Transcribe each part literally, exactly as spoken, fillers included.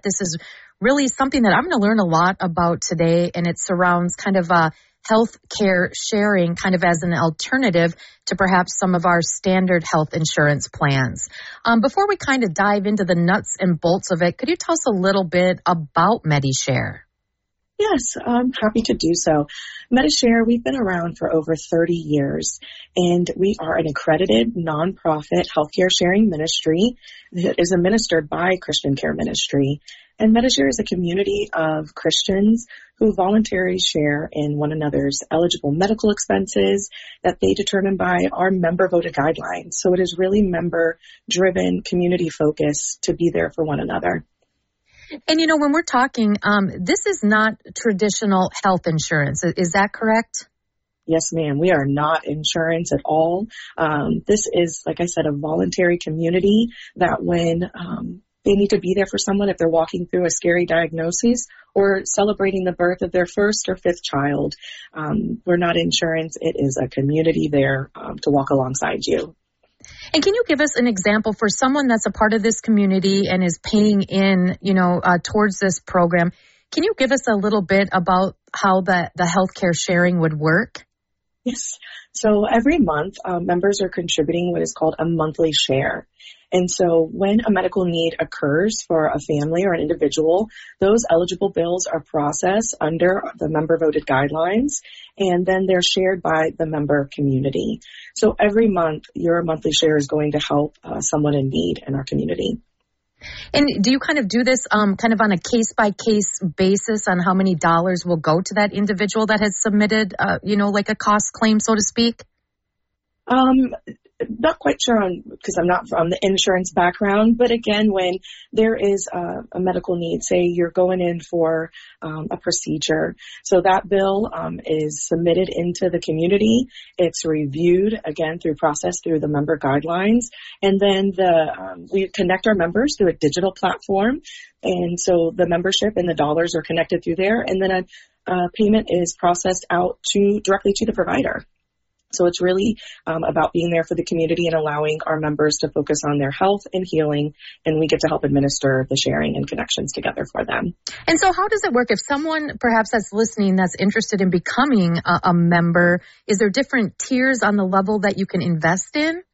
this is really something that I'm going to learn a lot about today, and it surrounds kind of a health care sharing kind of as an alternative to perhaps some of our standard health insurance plans. Um, before we kind of dive into the nuts and bolts of it, could you tell us a little bit about MediShare? Yes, I'm happy to do so. MediShare, we've been around for over thirty years, and we are an accredited nonprofit healthcare sharing ministry that is administered by Christian Care Ministry. And MediShare is a community of Christians who voluntarily share in one another's eligible medical expenses that they determine by our member-voted guidelines. So it is really member-driven, community-focused to be there for one another. And, you know, when we're talking, um, this is not traditional health insurance. Is that correct? Yes, ma'am. We are not insurance at all. Um, this is, like I said, a voluntary community that when um, they need to be there for someone if they're walking through a scary diagnosis or celebrating the birth of their first or fifth child, um, we're not insurance. It is a community there um, to walk alongside you. And can you give us an example for someone that's a part of this community and is paying in, you know, uh, towards this program? Can you give us a little bit about how the, the healthcare sharing would work? Yes. So every month, uh, members are contributing what is called a monthly share. And so when a medical need occurs for a family or an individual, those eligible bills are processed under the member voted guidelines, and then they're shared by the member community. So every month, your monthly share is going to help uh, someone in need in our community. And do you kind of do this um, kind of on a case-by-case basis on how many dollars will go to that individual that has submitted, uh, you know, like a cost claim, so to speak? Um, not quite sure on, because I'm not from the insurance background, but again, when there is a, a medical need, say you're going in for um, a procedure, so that bill um, is submitted into the community. It's reviewed again through process through the member guidelines, and then the um, we connect our members through a digital platform, and so the membership and the dollars are connected through there, and then a, a payment is processed out to directly to the provider. So it's really um, about being there for the community and allowing our members to focus on their health and healing, and we get to help administer the sharing and connections together for them. And so how does it work? If someone perhaps that's listening that's interested in becoming a, a member, is there different tiers on the level that you can invest in?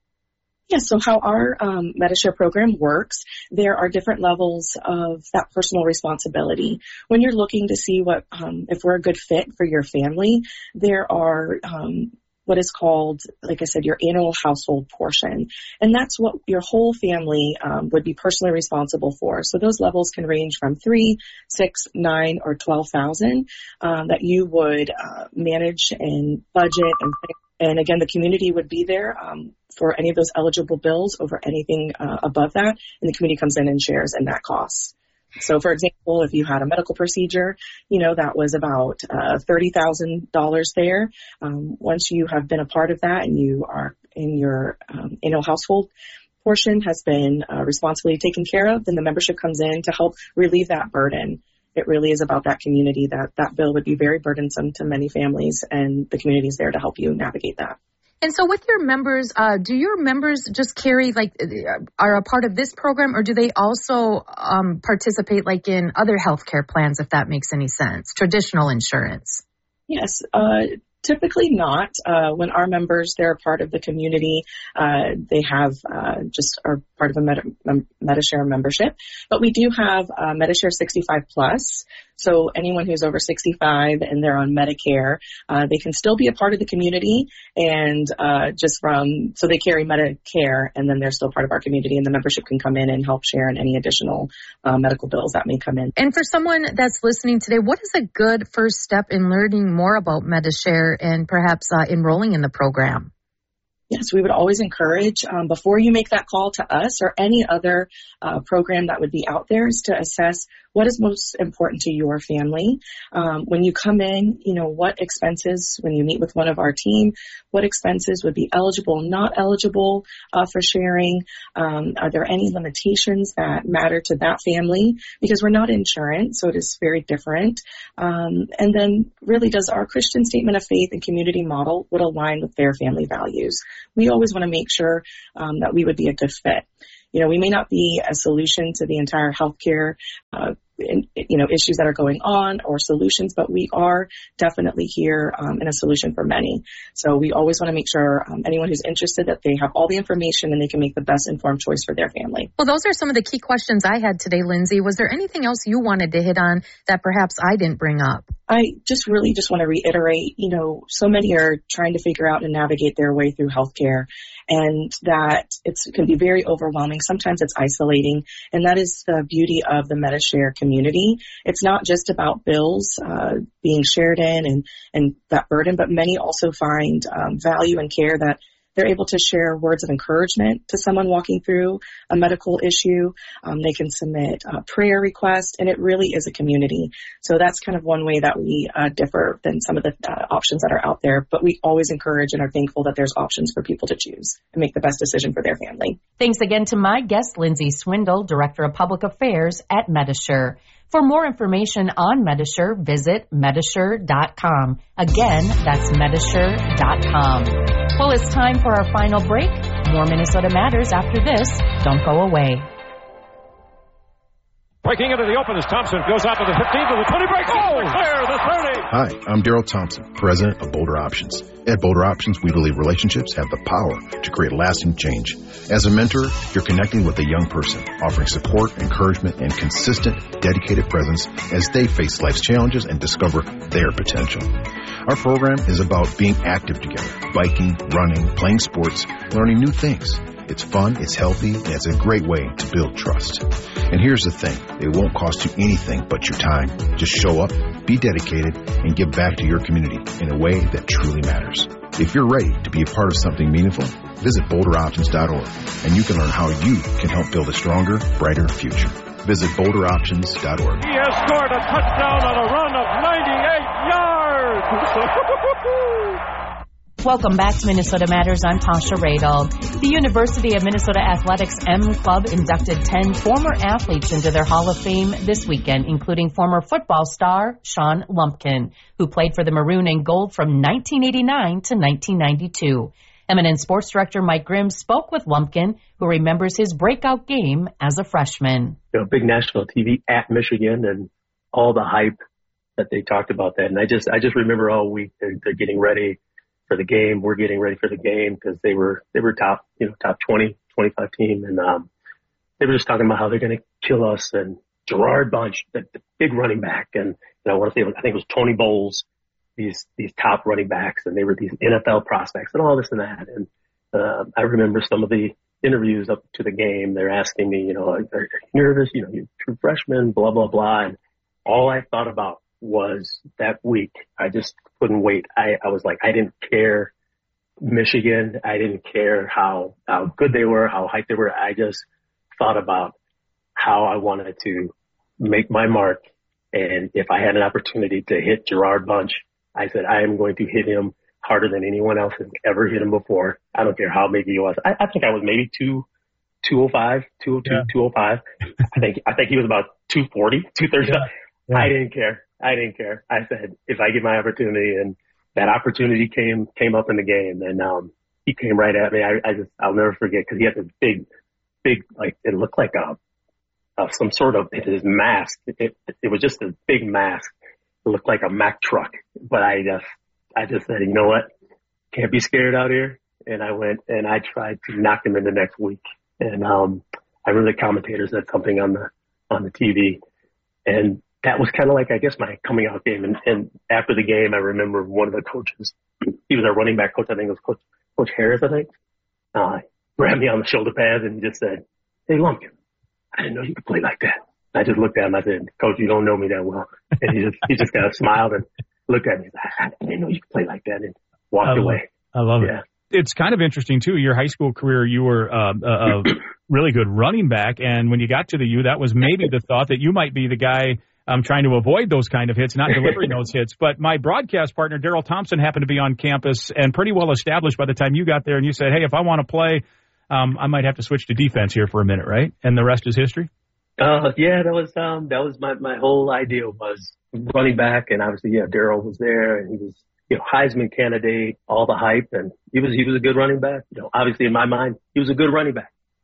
Yes, so how our um, MediShare program works, there are different levels of that personal responsibility. When you're looking to see what um, if we're a good fit for your family, there are um, what is called, like I said, your annual household portion. And that's what your whole family um, would be personally responsible for. So those levels can range from three, six, nine, or twelve thousand um, that you would uh, manage and budget. And, and again, the community would be there um, for any of those eligible bills over anything uh, above that. And the community comes in and shares in that cost. So, for example, if you had a medical procedure, you know, that was about uh, thirty thousand dollars there. Um, once you have been a part of that and you are in your um, annual household portion has been uh, responsibly taken care of, then the membership comes in to help relieve that burden. It really is about that community. That that bill would be very burdensome to many families, and the community is there to help you navigate that. And so with your members, uh, do your members just carry, like, are a part of this program, or do they also um, participate, like, in other healthcare plans, if that makes any sense, traditional insurance? Yes, uh, typically not. Uh, when our members, they're a part of the community, uh, they have uh, just are part of a Medi- Mem- MediShare membership. But we do have uh, MediShare sixty-five plus. So anyone who's over sixty-five and they're on Medicare, uh, they can still be a part of the community, and uh, just from, so they carry Medicare, and then they're still part of our community, and the membership can come in and help share in any additional uh, medical bills that may come in. And for someone that's listening today, what is a good first step in learning more about MediShare and perhaps uh, enrolling in the program? Yes, we would always encourage, um, before you make that call to us or any other uh, program that would be out there, is to assess what is most important to your family. Um, when you come in, you know, what expenses, when you meet with one of our team, what expenses would be eligible, not eligible uh, for sharing? Um, are there any limitations that matter to that family? Because we're not insurance, so it is very different. Um, and then really, does our Christian statement of faith and community model would align with their family values? We always want to make sure um, that we would be a good fit. You know, we may not be a solution to the entire healthcare uh, in, you know, issues that are going on or solutions, but we are definitely here um, in a solution for many. So we always want to make sure um, anyone who's interested that they have all the information and they can make the best informed choice for their family. Well, those are some of the key questions I had today, Lindsay. Was there anything else you wanted to hit on that perhaps I didn't bring up? I just really just want to reiterate, you know, so many are trying to figure out and navigate their way through healthcare, and that it's, it can be very overwhelming. Sometimes it's isolating, and that is the beauty of the Medi-Share community. It's not just about bills uh, being shared in and, and that burden, but many also find um, value and care that they're able to share words of encouragement to someone walking through a medical issue. Um, they can submit a prayer requests, and it really is a community. So that's kind of one way that we uh, differ than some of the uh, options that are out there. But we always encourage and are thankful that there's options for people to choose and make the best decision for their family. Thanks again to my guest, Lindsay Swindle, Director of Public Affairs at Medi-Share. For more information on Medi-Share, visit Medi-Share dot com. Again, that's Medi-Share dot com. Well, it's time for our final break. More Minnesota Matters after this. Don't go away. Breaking into the open as Thompson goes out to the fifteen to the twenty, breaks oh! Clear the thirty. Hi, I'm Daryl Thompson, president of Boulder Options. At Boulder Options, we believe relationships have the power to create lasting change. As a mentor, you're connecting with a young person, offering support, encouragement, and consistent, dedicated presence as they face life's challenges and discover their potential. Our program is about being active together, biking, running, playing sports, learning new things. It's fun, it's healthy, and it's a great way to build trust. And here's the thing, it won't cost you anything but your time. Just show up, be dedicated, and give back to your community in a way that truly matters. If you're ready to be a part of something meaningful, visit Boulder Options dot org, and you can learn how you can help build a stronger, brighter future. Visit Boulder Options dot org. He has scored a touchdown on a run of ninety-eight yards. Welcome back to Minnesota Matters. I'm Tasha Radel. The University of Minnesota Athletics M Club inducted ten former athletes into their Hall of Fame this weekend, including former football star Shawn Lumpkin, who played for the Maroon and Gold from nineteen eighty-nine to nineteen ninety-two. Eminent sports director Mike Grimm spoke with Lumpkin, who remembers his breakout game as a freshman. You know, big national T V at Michigan and all the hype that they talked about that. And I just, I just remember all week they're, they're getting ready for the game. We're getting ready for the game because they were, they were top, you know, top twenty, twenty-five team. And, um, they were just talking about how they're going to kill us, and Gerard Bunch, the, the big running back. And, and I want to say, I think it was Tony Bowles, these, these top running backs, and they were these N F L prospects and all this and that. And, uh, I remember some of the interviews up to the game. They're asking me, you know, are, are you nervous? You know, you're a true freshman, blah, blah, blah. And all I thought about was that week. I just couldn't wait. I, I was like, I didn't care Michigan. I didn't care how, how good they were, how hyped they were. I just thought about how I wanted to make my mark. And if I had an opportunity to hit Gerard Bunch, I said, I am going to hit him harder than anyone else has ever hit him before. I don't care how big he was. I, I think I was maybe two, two oh five, two oh two, yeah. two oh five. I think, I think he was about two forty, two thirty. Yeah. Yeah. I didn't care. I didn't care. I said, if I get my opportunity, and that opportunity came, came up in the game, and, um, he came right at me. I, I just, I'll never forget, cause he had this big, big, like, it looked like a, uh, some sort of, his mask. It, it, it was just a big mask. It looked like a Mack truck, but I just, I just said, you know what? Can't be scared out here. And I went and I tried to knock him in the next week. And, um, I remember the commentator said something on the, on the T V, and that was kind of like, I guess, my coming out game. And, and after the game, I remember one of the coaches, he was our running back coach. I think it was Coach, Coach Harris, I think, uh, grabbed me on the shoulder pads and just said, hey, Lumpkin, I didn't know you could play like that. I just looked at him. I said, Coach, you don't know me that well. And he just, he just kind of smiled and looked at me. He said, I didn't know you could play like that, and walked I away. I love yeah. it. It's kind of interesting, too. Your high school career, you were uh, a, a really good running back. And when you got to the U, that was maybe the thought that you might be the guy um, trying to avoid those kind of hits, not delivering those hits. But my broadcast partner, Daryl Thompson, happened to be on campus and pretty well established by the time you got there. And you said, hey, if I want to play, um, I might have to switch to defense here for a minute, right? And the rest is history? Uh, yeah, that was, um, that was my, my whole idea was running back. And obviously, yeah, Daryl was there, and he was, you know, Heisman candidate, all the hype, and he was, he was a good running back. You know, obviously in my mind, he was a good running back,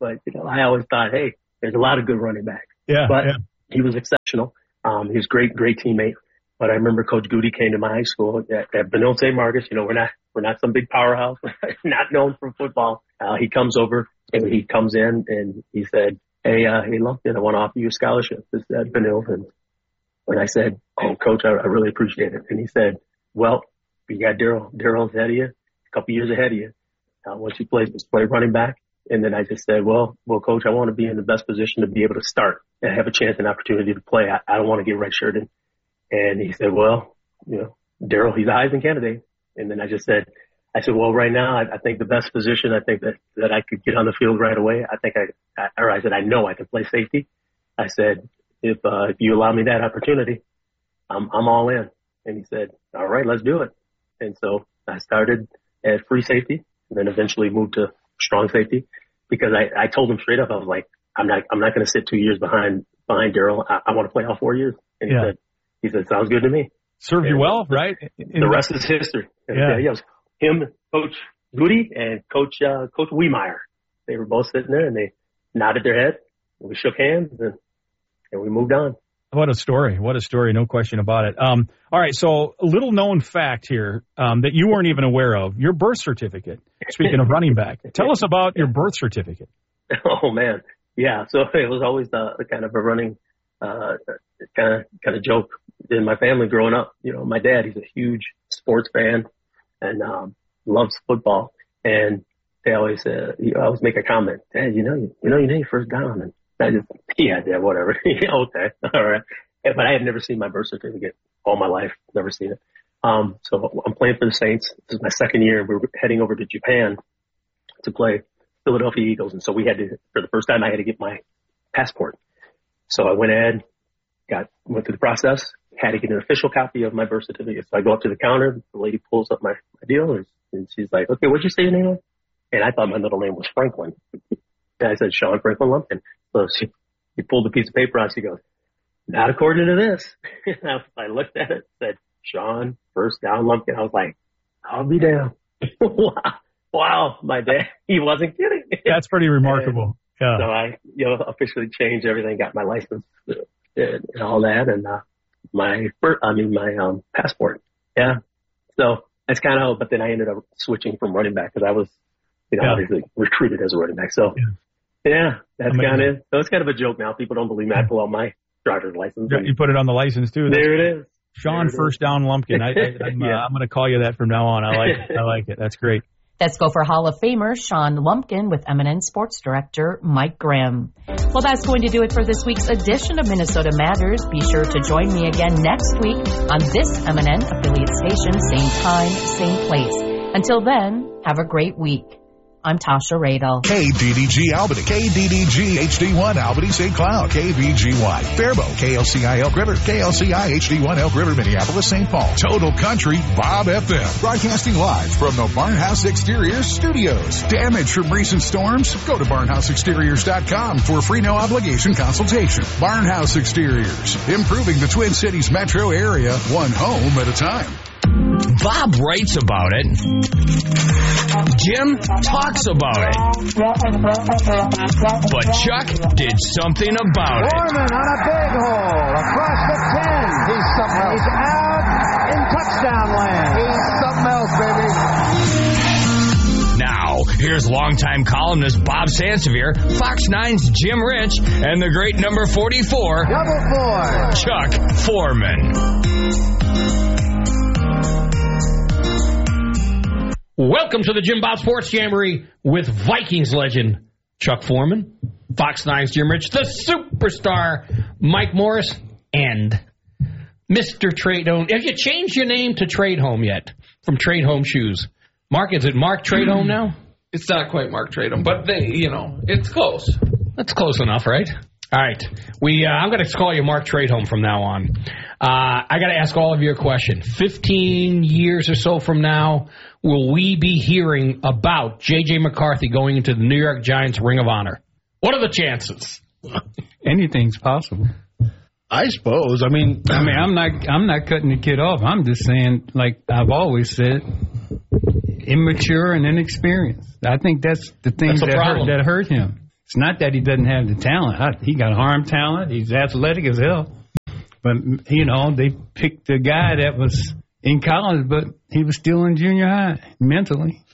but, you know, I always thought, hey, there's a lot of good running backs. Yeah. But yeah. he was exceptional. Um, he was great, great teammate. But I remember Coach Goody came to my high school at, at Benilde Saint Marcus. You know, we're not, we're not some big powerhouse. We're not known for football. Uh, he comes over and he comes in and he said, hey, uh, hey, Lumpkin, I want to offer you a scholarship. This is at Benilde. And when I said, oh, Coach, I, I really appreciate it. And he said, well, you got Daryl, Daryl's ahead of you, a couple years ahead of you. Uh, once you play, play running back. And then I just said, well, well, Coach, I want to be in the best position to be able to start and have a chance and opportunity to play. I, I don't want to get redshirted. And he said, well, you know, Daryl, he's a Heisman candidate. And then I just said, I said, well, right now, I, I think the best position, I think that, that I could get on the field right away. I think I, I, or I said, I know I can play safety. I said, if, uh, if you allow me that opportunity, I'm, I'm all in. And he said, all right, let's do it. And so I started at free safety and then eventually moved to strong safety because I, I told him straight up, I was like, I'm not, I'm not going to sit two years behind, behind Daryl. I, I want to play all four years. And he yeah. said, he said, sounds good to me. Served you well, right? In the rest is history. And yeah. yeah, it was him, Coach Goody, and Coach uh, Coach Wiemeyer. They were both sitting there, and they nodded their head, and we shook hands, and, and we moved on. What a story. What a story. No question about it. Um, all right, so a little known fact here um, that you weren't even aware of, your birth certificate. Speaking of running back, tell us about your birth certificate. Oh, man. Yeah, so it was always the, kind of a running uh, kind of kind of joke in my family growing up. You know, my dad, he's a huge sports fan and um, loves football. And they always, uh, you always make a comment, Dad, you know, you, you know, you know your first down. And I just, yeah, Dad, whatever. Okay, all right. But I had never seen my birth certificate all my life. Never seen it. Um, so I'm playing for the Saints. This is my second year. We're heading over to Japan to play Philadelphia Eagles. And so we had to, for the first time, I had to get my passport. So I went ahead, got, went through the process, had to get an official copy of my birth certificate. So I go up to the counter, the lady pulls up my, my deal, and, and she's like, okay, what'd you say your name was? And I thought my middle name was Franklin. And I said, Sean Franklin Lumpkin. So she, she pulled a piece of paper out, she goes, not according to this. And I, I looked at it, said, Sean, first down Lumpkin. I was like, I'll be down. Wow. Wow, my dad, he wasn't kidding. That's pretty remarkable. And yeah. So I, you know, officially changed everything, got my license and, and all that, and uh, my, I mean, my um, passport. Yeah. So that's kind of, but then I ended up switching from running back because I was, you know, yeah. obviously recruited as a running back. So yeah, yeah that's kind of it. So it's kind of a joke now. People don't believe me. I pull out my driver's license. Yeah, you put it on the license too. That's there it is. Sean there it First is. Down Lumpkin. I, I, I'm, yeah. uh, I'm going to call you that from now on. I like it. I like it. That's great. Let's go for Hall of Famer Sean Lumpkin with M and N Sports Director Mike Grimm. Well, that's going to do it for this week's edition of Minnesota Matters. Be sure to join me again next week on this M and N affiliate station, same time, same place. Until then, have a great week. I'm Tasha Radel. K D D G Albany, K D D G H D one Albany Saint Cloud, K V G Y Faribault, K L C I Elk River, K L C I H D one Elk River, Minneapolis, Saint Paul. Total Country Bob F M, broadcasting live from the Barnhouse Exteriors studios. Damage from recent storms? Go to barnhouse exteriors dot com for a free no obligation consultation. Barnhouse Exteriors, improving the Twin Cities metro area, one home at a time. Bob writes about it. Jim talks about it. But Chuck did something about it. Foreman on a big hole across the ten. He's something else. He's out in touchdown land. He's something else, baby. Now, here's longtime columnist Bob Sansevier, Fox nine's Jim Rich, and the great number forty-four, Double four, Chuck Foreman. Welcome to the Jim Bob Sports Jamboree with Vikings legend Chuck Foreman, Fox nine's Jim Rich, the superstar Mike Morris, and Mister Trade Home. Have you changed your name to Trade Home yet? From Trade Home Shoes. Mark, is it Mark Trade Home now? It's not quite Mark Trade Home, but they, you know, it's close. That's close enough, right? All right. We, uh, I'm going to call you Mark Trade Home from now on. Uh, I got to ask all of you a question. Fifteen years or so from now, will we be hearing about J J McCarthy going into the New York Giants Ring of Honor? What are the chances? Anything's possible. I suppose. I mean, I mean, I'm not, I'm not cutting the kid off. I'm just saying, like I've always said, immature and inexperienced. I think that's the things that's that hurt, that hurt him. It's not that he doesn't have the talent. He got arm talent. He's athletic as hell. But, you know, they picked a guy that was in college, but he was still in junior high mentally.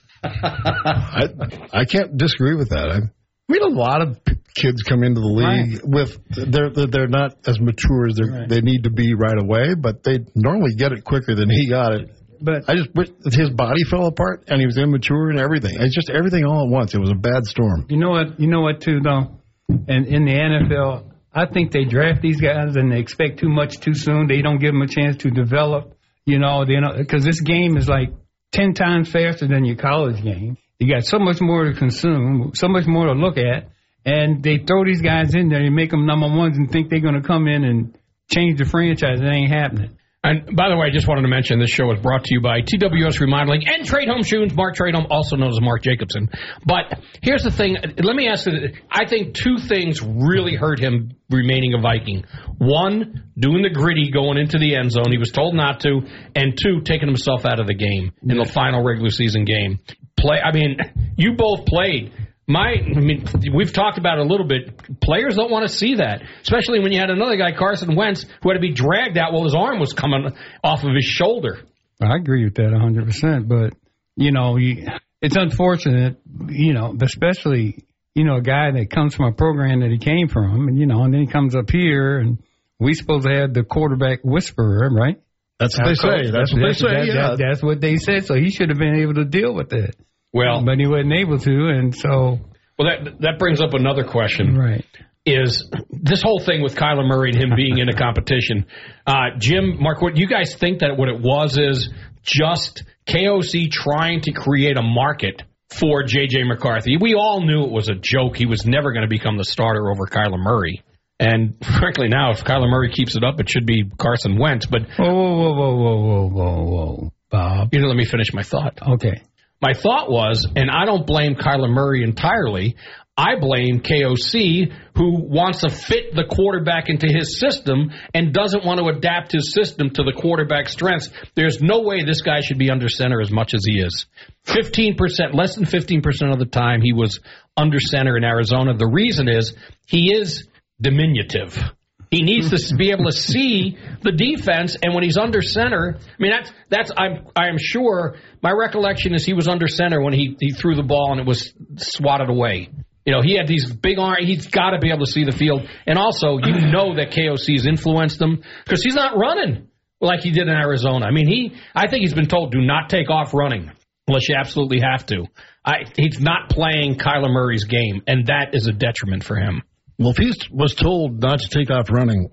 I, I can't disagree with that. I, we had a lot of p- kids come into the league right. with they're they're not as mature as they right. they need to be right away, but they normally get it quicker than he got it. But I just his body fell apart and he was immature and everything. It's just everything all at once. It was a bad storm. You know what? You know what too though, and in the N F L, I think they draft these guys and they expect too much too soon. They don't give them a chance to develop. You know, they know because this game is like ten times faster than your college game. You got so much more to consume, so much more to look at, and they throw these guys in there and make them number ones and think they're going to come in and change the franchise. It ain't happening. And by the way, I just wanted to mention this show is brought to you by T W S Remodeling and Trade Home Shoes. Mark Trade Home, also known as Mark Jacobson. But here's the thing. Let me ask you, I think two things really hurt him remaining a Viking. One, doing the gritty going into the end zone. He was told not to. And two, taking himself out of the game in the final regular season game. Play. I mean, you both played. My, I mean, we've talked about it a little bit. Players don't want to see that, especially when you had another guy, Carson Wentz, who had to be dragged out while his arm was coming off of his shoulder. I agree with that one hundred percent. But, you know, you, it's unfortunate, you know, especially, you know, a guy that comes from a program that he came from, and, you know, and then he comes up here, and we supposed to have the quarterback whisperer, right? That's what they say. That's, that's what they say, that, yeah. That, that's what they said, so he should have been able to deal with that. Well, but he wasn't able to, and so. Well, that that brings up another question. Right. Is this whole thing with Kyler Murray and him being in a competition? Uh, Jim, Mark, what you guys think that what it was is just K O C trying to create a market for J J McCarthy? We all knew it was a joke. He was never going to become the starter over Kyler Murray. And frankly, now if Kyler Murray keeps it up, it should be Carson Wentz. But whoa, whoa, whoa, whoa, whoa, whoa, whoa, Bob. You know, let me finish my thought. Okay. My thought was, and I don't blame Kyler Murray entirely, I blame K O C, who wants to fit the quarterback into his system and doesn't want to adapt his system to the quarterback's strengths. There's no way this guy should be under center as much as he is. fifteen percent, less than fifteen percent of the time he was under center in Arizona. The reason is he is diminutive. He needs to be able to see the defense, and when he's under center, I mean, that's, that's I'm, I am sure, my recollection is he was under center when he, he threw the ball and it was swatted away. You know, he had these big arms. He's got to be able to see the field. And also, you know that K O C's influenced him because he's not running like he did in Arizona. I mean, he. I think he's been told, do not take off running unless you absolutely have to. I, he's not playing Kyler Murray's game, and that is a detriment for him. Well, if he was told not to take off running,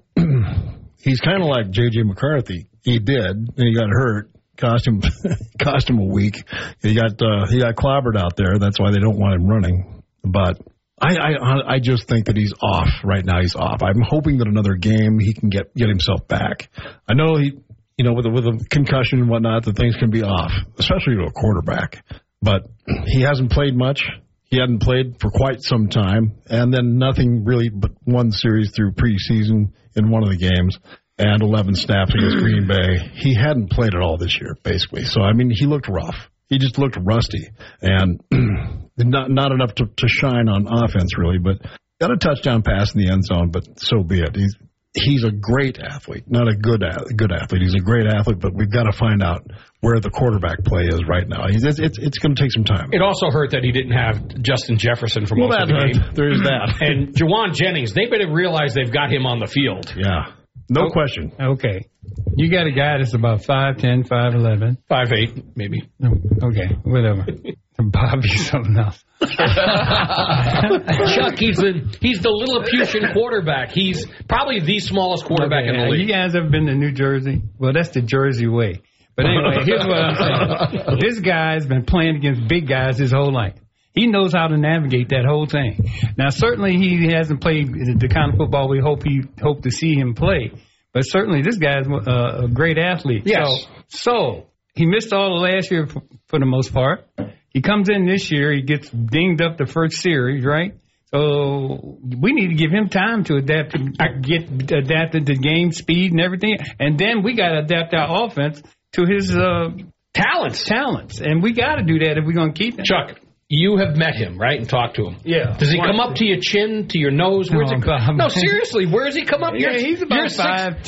he's kind of like J J McCarthy. He did, and he got hurt. Cost him, cost him a week. He got uh, he got clobbered out there. That's why they don't want him running. But I, I I just think that he's off right now. He's off. I'm hoping that another game he can get get himself back. I know he, you know, with a, with a concussion and whatnot, that things can be off, especially to a quarterback. But he hasn't played much. He hadn't played for quite some time, and then nothing really but one series through preseason in one of the games and eleven snaps against Green Bay. He hadn't played at all this year, basically. So, I mean, he looked rough. He just looked rusty, and not not enough to, to shine on offense, really, but got a touchdown pass in the end zone, but so be it. He's he's a great athlete, not a good good athlete. He's a great athlete, but we've got to find out where the quarterback play is right now. It's it's, it's going to take some time. It also hurt that he didn't have Justin Jefferson for most well, of the game. There is that. And Jawan Jennings, they better realize they've got him on the field. Yeah, no oh, question. Okay. You got a guy that's about five ten, five eleven. five eight, maybe. Okay, whatever. Bobby's something else. Chuck, he's the, he's the Lilliputian quarterback. He's probably the smallest quarterback okay, in the league. You guys ever been to New Jersey? Well, that's the Jersey way. But anyway, here's what I'm saying. This guy's been playing against big guys his whole life. He knows how to navigate that whole thing. Now, certainly he hasn't played the kind of football we hope he hope to see him play. But certainly this guy's a, a great athlete. Yes. So, so he missed all of last year for, for the most part. He comes in this year. He gets dinged up the first series, right? So we need to give him time to adapt to get adapted to game speed and everything. And then we got to adapt our offense to his uh, talents. Talents. And we got to do that if we're going to keep him. Chuck, You have met him, right, and talked to him. Yeah. Does he come up to your chin, to your nose? Where's No, it? about- No, seriously, where does he come up? Yeah, You're- he's about you're six- five